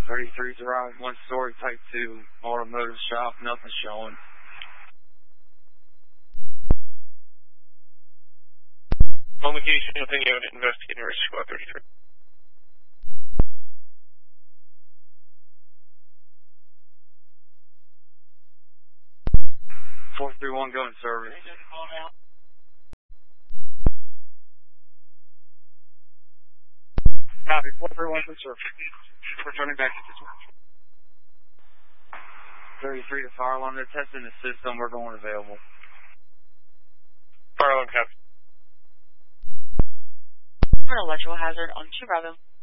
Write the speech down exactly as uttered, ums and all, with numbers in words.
thirty-three's arrived, one story, type two, automotive shop, nothing showing. On location, nothing unit, investigating Risk Squad thirty-three. four three one going service. Copy, four three one going service. Returning back to this one. thirty-three to fire alarm, they're testing the system, we're going available. Fire alarm, copy. For an electrical hazard on two Bravo.